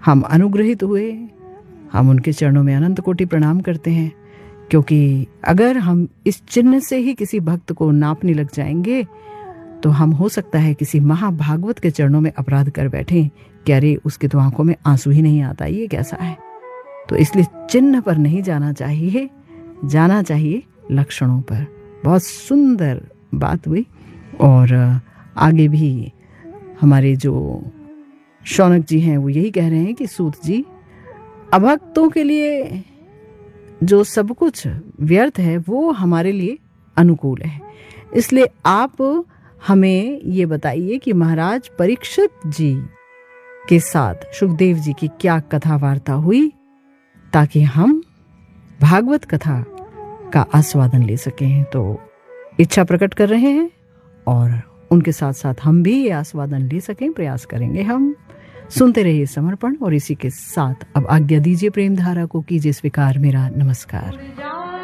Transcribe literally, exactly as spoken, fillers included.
हम अनुग्रहित हुए, हम उनके चरणों में अनंत कोटि प्रणाम करते हैं, क्योंकि अगर हम इस चिन्ह से ही किसी भक्त को नापने लग जाएंगे तो हम हो सकता है किसी महाभागवत के चरणों में अपराध कर बैठें कि अरे उसकी तो आंखों में आंसू ही नहीं आता, ये कैसा है। तो इसलिए चिन्ह पर नहीं जाना चाहिए, जाना चाहिए लक्षणों पर। बहुत सुंदर बात हुई। और आगे भी हमारे जो शौनक जी हैं वो यही कह रहे हैं कि सूत जी, अभक्तों के लिए जो सब कुछ व्यर्थ है वो हमारे लिए अनुकूल है। इसलिए आप हमें ये बताइए कि महाराज परीक्षित जी के साथ सुखदेव जी की क्या कथा वार्ता हुई, ताकि हम भागवत कथा का आस्वादन ले सकें। तो इच्छा प्रकट कर रहे हैं और उनके साथ साथ हम भी ये आस्वादन ले सकें, प्रयास करेंगे हम। सुनते रहिए समर्पण, और इसी के साथ अब आज्ञा दीजिए प्रेम धारा को, कीजिए स्वीकार मेरा नमस्कार।